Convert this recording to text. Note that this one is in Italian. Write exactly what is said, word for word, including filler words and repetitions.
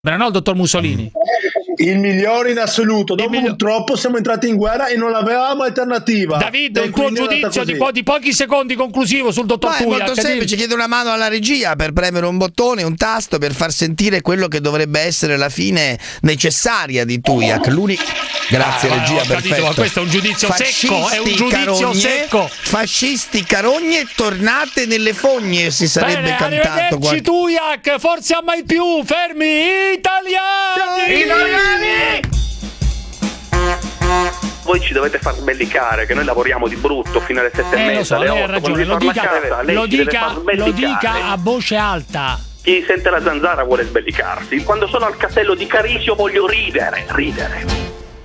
no, il dottor Mussolini? Il migliore in assoluto. Dopo miglior... purtroppo siamo entrati in guerra e non avevamo alternativa. David, un tuo giudizio di, po- di pochi secondi conclusivo sul dottor Tujak. È molto semplice, chiedo una mano alla regia per premere un bottone, un tasto per far sentire quello che dovrebbe essere la fine necessaria di Tujak. L'unico. Grazie ah, regia, perfetto. Capito, ma questo è un giudizio fascisti secco, è un giudizio carogne, secco. Fascisti carogne tornate nelle fogne, si sarebbe Bene, cantato. Arrivederci Tujak, forse a mai più, fermi italiani! Italiani! Voi ci dovete far sbellicare, che noi lavoriamo di brutto fino alle sette eh, e mezza, lo so, alle lei ha otto, ragione, lo dica, casa, lei lo, dica, lo dica eh. a voce alta. Chi sente la zanzara vuole sbellicarsi. Quando sono al castello di Carisio voglio ridere, ridere.